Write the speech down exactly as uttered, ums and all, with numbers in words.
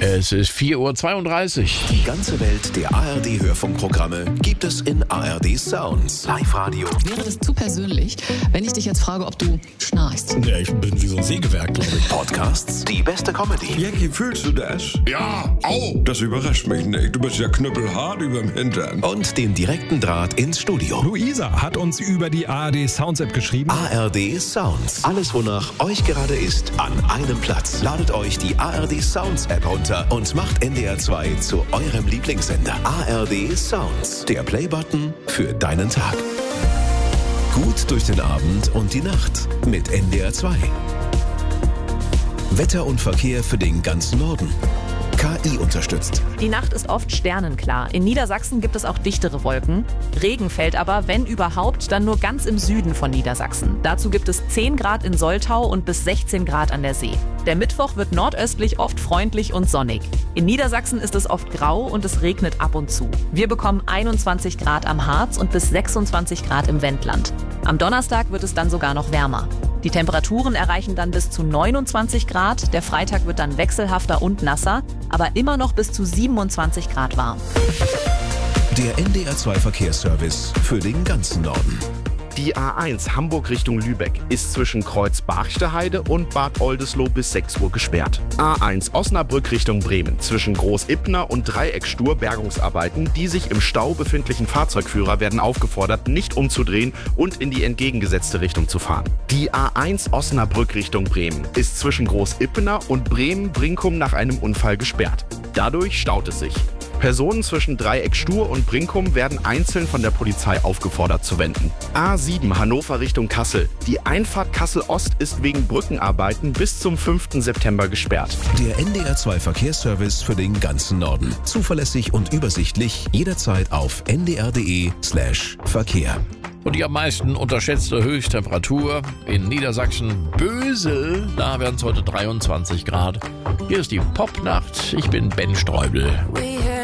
Es ist vier Uhr zweiunddreißig. Die ganze Welt der A R D-Hörfunkprogramme gibt es in A R D Sounds. Live-Radio. Wäre das zu persönlich, wenn ich dich jetzt frage, ob du schnarchst? Ja, ich bin wie so ein Sägewerk, glaube ich. Podcasts, die beste Comedy. Jackie, fühlst du das? Ja, au! Das überrascht mich nicht. Du bist ja knüppelhart überm Hintern. Und den direkten Draht ins Studio. Luisa hat uns über die A R D Sounds App geschrieben. A R D Sounds. Alles, wonach euch gerade ist, an einem Platz. Ladet euch die A R D Sounds App runter und macht N D R zwei zu eurem Lieblingssender. A R D Sounds. Der Playbutton für deinen Tag. Gut durch den Abend und die Nacht mit N D R zwei. Wetter und Verkehr für den ganzen Norden. K I unterstützt. Die Nacht ist oft sternenklar. In Niedersachsen gibt es auch dichtere Wolken. Regen fällt aber, wenn überhaupt, dann nur ganz im Süden von Niedersachsen. Dazu gibt es zehn Grad in Soltau und bis sechzehn Grad an der See. Der Mittwoch wird nordöstlich oft freundlich und sonnig. In Niedersachsen ist es oft grau und es regnet ab und zu. Wir bekommen einundzwanzig Grad am Harz und bis sechsundzwanzig Grad im Wendland. Am Donnerstag wird es dann sogar noch wärmer. Die Temperaturen erreichen dann bis zu neunundzwanzig Grad. Der Freitag wird dann wechselhafter und nasser, aber immer noch bis zu siebenundzwanzig Grad warm. Der N D R zwei Verkehrsservice für den ganzen Norden. Die A eins Hamburg Richtung Lübeck ist zwischen Kreuz Barchteheide und Bad Oldesloe bis sechs Uhr gesperrt. A eins Osnabrück Richtung Bremen zwischen Groß-Ipner und Dreieckstur Bergungsarbeiten. Die sich im Stau befindlichen Fahrzeugführer werden aufgefordert, nicht umzudrehen und in die entgegengesetzte Richtung zu fahren. Die A eins Osnabrück Richtung Bremen ist zwischen Groß-Ipner und Bremen-Brinkum nach einem Unfall gesperrt. Dadurch staut es sich. Personen zwischen Dreieckstur und Brinkum werden einzeln von der Polizei aufgefordert zu wenden. A sieben Hannover Richtung Kassel. Die Einfahrt Kassel-Ost ist wegen Brückenarbeiten bis zum fünften September gesperrt. Der N D R zwei Verkehrsservice für den ganzen Norden. Zuverlässig und übersichtlich, jederzeit auf n d r punkt d e slash Verkehr. Und die am meisten unterschätzte Höchsttemperatur in Niedersachsen, Bösel, da werden es heute dreiundzwanzig Grad. Hier ist die Popnacht. Ich bin Ben Streubel.